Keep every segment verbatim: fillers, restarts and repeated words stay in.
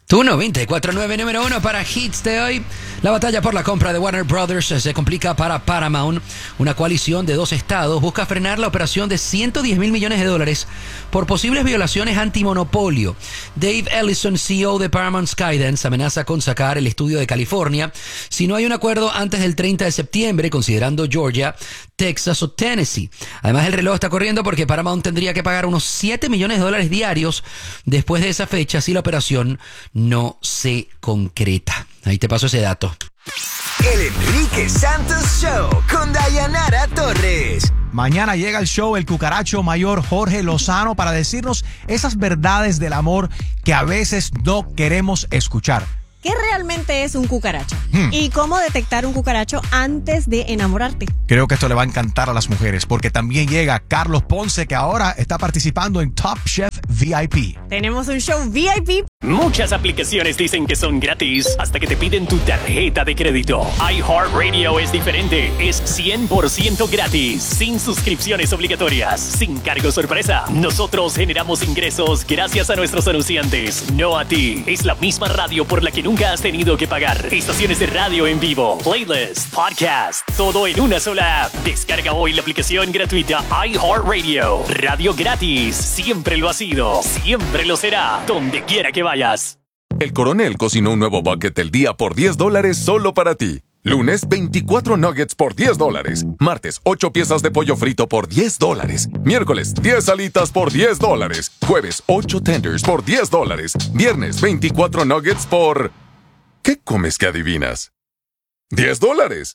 Tu noventa y cuatro punto nueve número uno para hits de hoy. La batalla por la compra de Warner Brothers se complica para Paramount. Una coalición de dos estados busca frenar la operación de ciento diez mil millones de dólares por posibles violaciones antimonopolio. Dave Ellison, C E O de Paramount Skydance, amenaza con sacar el estudio de California si no hay un acuerdo antes del treinta de septiembre, considerando Georgia, Texas o Tennessee. Además, el reloj está corriendo porque Paramount tendría que pagar unos siete millones de dólares diarios después de esa fecha si la operación no se concreta. Ahí te paso ese dato. El Enrique Santos Show con Dayanara Torres. Mañana llega el show el cucaracho mayor Jorge Lozano para decirnos esas verdades del amor que a veces no queremos escuchar. ¿Qué realmente es un cucaracho? Hmm. ¿Y cómo detectar un cucaracho antes de enamorarte? Creo que esto le va a encantar a las mujeres porque también llega Carlos Ponce, que ahora está participando en Top Chef V I P. Tenemos un show V I P. Muchas aplicaciones dicen que son gratis hasta que te piden tu tarjeta de crédito. iHeartRadio es diferente. Es cien por ciento gratis, sin suscripciones obligatorias, sin cargo sorpresa. Nosotros generamos ingresos gracias a nuestros anunciantes, no a ti. Es la misma radio por la que nunca has tenido que pagar. Estaciones de radio en vivo, playlist, podcast, todo en una sola app. Descarga hoy la aplicación gratuita iHeartRadio. Radio gratis. Siempre lo ha sido. Siempre lo será. Donde quiera que vayas. El Coronel cocinó un nuevo bucket del día por diez dólares solo para ti. Lunes, veinticuatro nuggets por diez dólares. Martes, ocho piezas de pollo frito por diez dólares. Miércoles, diez alitas por diez dólares. Jueves, ocho tenders por diez dólares. Viernes, veinticuatro nuggets por... ¿Qué comes que adivinas? diez dólares.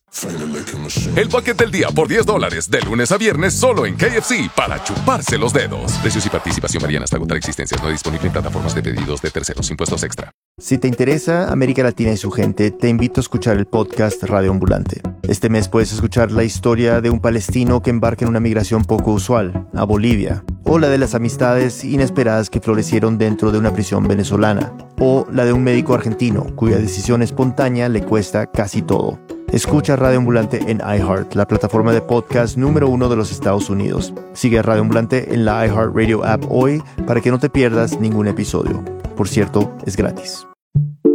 El bucket del día por diez dólares, de lunes a viernes, solo en K F C, para chuparse los dedos. Precios y participación varían hasta agotar existencias. No disponible en plataformas de pedidos de terceros. Impuestos extra. Si te interesa América Latina y su gente, te invito a escuchar el podcast Radio Ambulante. Este mes puedes escuchar la historia de un palestino que embarca en una migración poco usual, a Bolivia, o la de las amistades inesperadas que florecieron dentro de una prisión venezolana, o la de un médico argentino cuya decisión espontánea le cuesta casi todo. Escucha Radio Ambulante en iHeart, la plataforma de podcast número uno de los Estados Unidos. Sigue a Radio Ambulante en la iHeartRadio app hoy para que no te pierdas ningún episodio. Por cierto, es gratis.